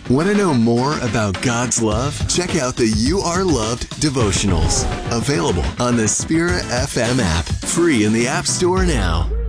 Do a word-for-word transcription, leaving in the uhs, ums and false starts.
Want to know more about God's love? Check out the You Are Loved devotionals. Available on the Spirit F M app. Free in the App Store now.